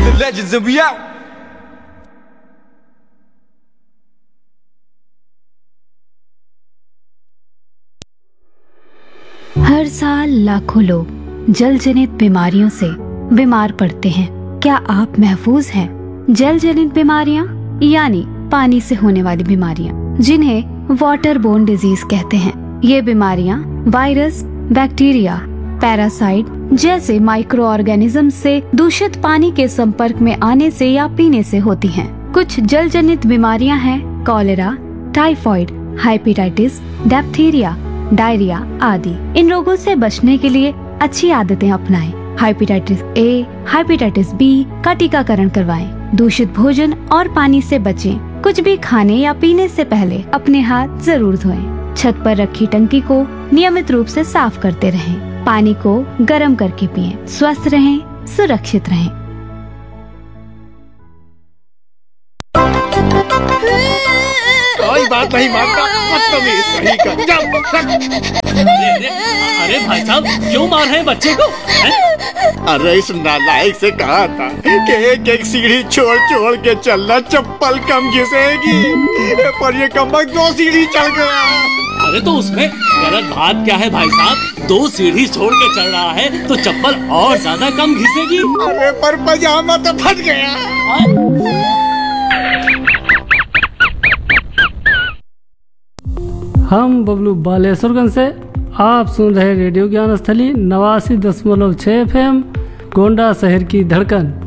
the legends and we out. हर साल लाखों लोग जल जनित बीमारियों से बीमार पड़ते हैं। क्या आप महफूज हैं? जल जनित बीमारियां यानी पानी से होने वाली बीमारियां, जिन्हें वाटर बोर्न डिजीज कहते हैं। ये बीमारियां वायरस, बैक्टीरिया, पैरासाइट जैसे माइक्रो ऑर्गेनिज्म से दूषित पानी के संपर्क में आने से या पीने से होती हैं। कुछ जल जनित बीमारियां हैं cholera, typhoid, hepatitis, diphtheria, diarrhoea आदि। इन रोगों से बचने के लिए अच्छी आदतें अपनाएं। हेपेटाइटिस ए, हेपेटाइटिस बी का टीकाकरण करवाएं। दूषित भोजन और पानी से बचें। कुछ भी खाने या पीने से पहले अपने हाथ जरूर धोएं। छत पर रखी टंकी को नियमित रूप से साफ करते रहें। पानी को गर्म करके पिएं। स्वस्थ रहें, सुरक्षित रहें। कोई बात नहीं मानता, बदतमीज कहीं का। अरे भाई साहब, क्यों मार रहे हैं बच्चे को? अरे इस नालायक से कहा था कि एक एक सीढ़ी छोड़ छोड़ के चलना, चप्पल कम घिसेगी, पर ये कमबख्त 2 सीढ़ी चढ़ गया। अरे तो उसमें गलत बात क्या है भाई साहब? 2 सीढ़ी छोड़ के चल रहा है तो चप्पल और ज्यादा कम घिसेगी। अरे पर पजामा तो फट गया। हम बबलू बालेश्वरगंज से आप सुन रहे रेडियो ज्ञान स्थली 89.6 FM, गोंडा शहर की धड़कन।